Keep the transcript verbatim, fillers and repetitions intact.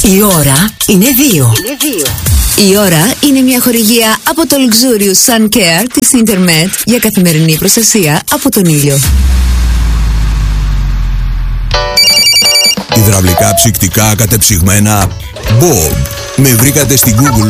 Η ώρα είναι δύο. Είναι δύο. Η ώρα είναι μια χορηγία από το Luxurious Sun Care της Intermed για καθημερινή προστασία από τον ήλιο. Υδραυλικά ψυκτικά κατεψυγμένα Bob. Με βρήκατε στην Google